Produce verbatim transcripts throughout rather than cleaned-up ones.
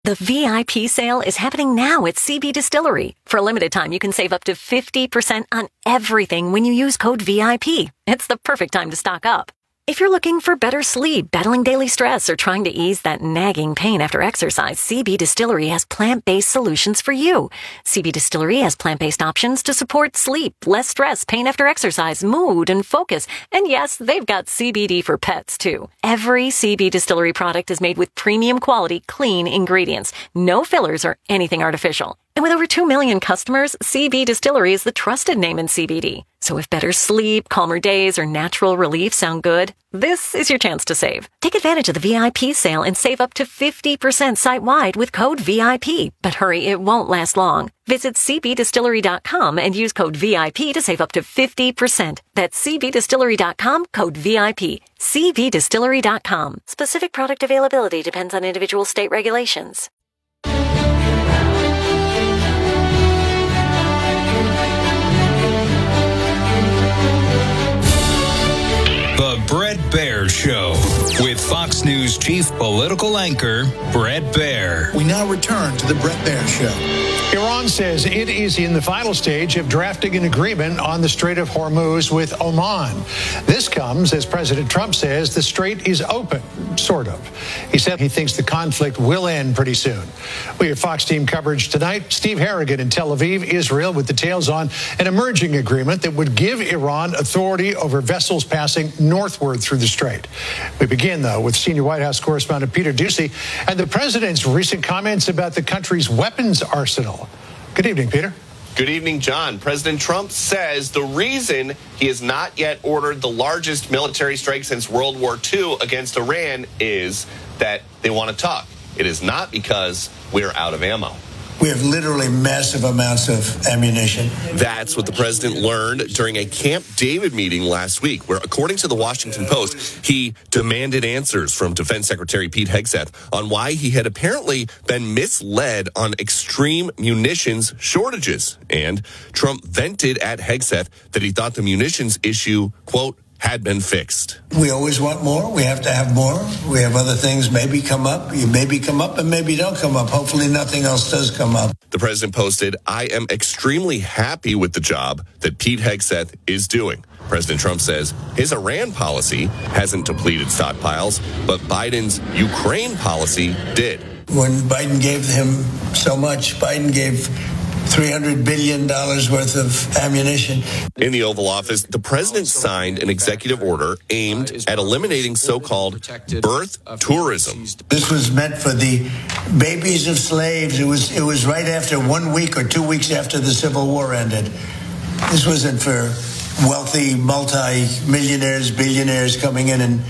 The V I P sale is happening now at C B Distillery. For a limited time, you can save up to fifty percent on everything when you use code V I P. It's the perfect time to stock up. If you're looking for better sleep, battling daily stress, or trying to ease that nagging pain after exercise, C B Distillery has plant-based solutions for you. C B Distillery has plant-based options to support sleep, less stress, pain after exercise, mood, and focus. And yes, they've got C B D for pets, too. Every C B Distillery product is made with premium quality, clean ingredients. No fillers or anything artificial. And with over two million customers, C B Distillery is the trusted name in C B D. So if better sleep, calmer days, or natural relief sound good, this is your chance to save. Take advantage of the V I P sale and save up to fifty percent site-wide with code V I P. But hurry, it won't last long. Visit C B distillery dot com and use code V I P to save up to fifty percent. That's C B distillery dot com, code V I P. C B distillery dot com. Specific product availability depends on individual state regulations. The Bret Baier Show with Fox News chief political anchor Bret Baier. We now return to the Bret Baier Show. Iran says it is in the final stage of drafting an agreement on the Strait of Hormuz with Oman. This comes as President Trump says the strait is open, sort of. He said he thinks the conflict will end pretty soon. We have Fox team coverage tonight. Steve Harrigan in Tel Aviv, Israel, with details on an emerging agreement that would give Iran authority over vessels passing northward through the strait. We begin, though, with senior White House correspondent Peter Doocy and the president's recent comments about the country's weapons arsenal. Good evening, Peter. Good evening, John. President Trump says the reason he has not yet ordered the largest military strike since World War Two against Iran is that they want to talk. It is not because we're out of ammo. We have literally massive amounts of ammunition. That's what the president learned during a Camp David meeting last week, where, according to the Washington Post, he demanded answers from Defense Secretary Pete Hegseth on why he had apparently been misled on extreme munitions shortages. And Trump vented at Hegseth that he thought the munitions issue, quote, had been fixed. We always want more. We have to have more. We have other things maybe come up. You maybe come up and maybe don't come up. Hopefully nothing else does come up. The president posted, I am extremely happy with the job that Pete Hegseth is doing. President Trump says his Iran policy hasn't depleted stockpiles, but Biden's Ukraine policy did. When Biden gave him so much, Biden gave three hundred billion dollars worth of ammunition. In the Oval Office, the president signed an executive order aimed at eliminating so-called birth tourism. This was meant for the babies of slaves. It was it was right after one week or two weeks after the Civil War ended. This wasn't for wealthy multi-millionaires, billionaires coming in and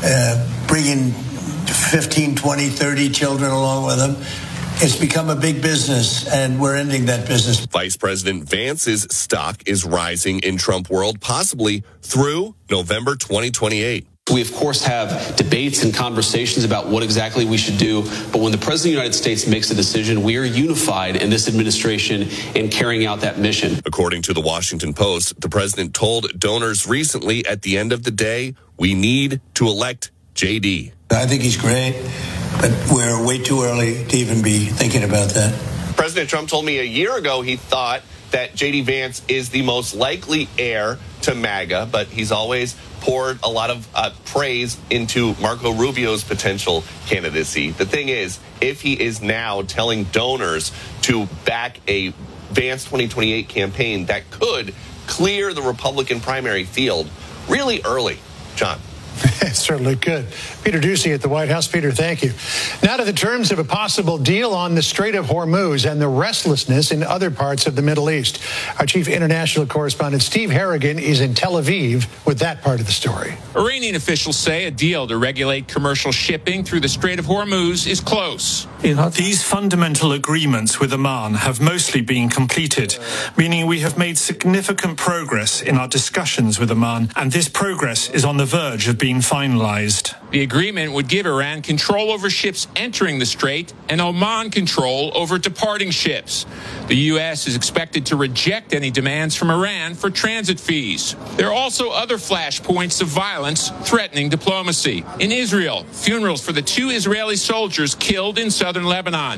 uh, bringing fifteen, twenty, thirty children along with them. It's become a big business, and we're ending that business. Vice President Vance's stock is rising in Trump world, possibly through November twenty twenty-eight. We, of course, have debates and conversations about what exactly we should do. But when the President of the United States makes a decision, we are unified in this administration in carrying out that mission. According to the Washington Post, the president told donors recently, at the end of the day, we need to elect J D. I think he's great, but we're way too early to even be thinking about that. President Trump told me a year ago he thought that J D. Vance is the most likely heir to MAGA, but he's always poured a lot of uh, praise into Marco Rubio's potential candidacy. The thing is, if he is now telling donors to back a Vance twenty twenty-eight campaign that could clear the Republican primary field really early, John. It certainly could. Peter Doocy at the White House. Peter, thank you. Now to the terms of a possible deal on the Strait of Hormuz and the restlessness in other parts of the Middle East. Our chief international correspondent, Steve Harrigan, is in Tel Aviv with that part of the story. Iranian officials say a deal to regulate commercial shipping through the Strait of Hormuz is close. These fundamental agreements with Oman have mostly been completed, meaning we have made significant progress in our discussions with Oman, and this progress is on the verge of being finalized. The agreement would give Iran control over ships entering the strait and Oman control over departing ships. The U S is expected to reject any demands from Iran for transit fees. There are also other flashpoints of violence threatening diplomacy. In Israel, funerals for the two Israeli soldiers killed in southern Lebanon.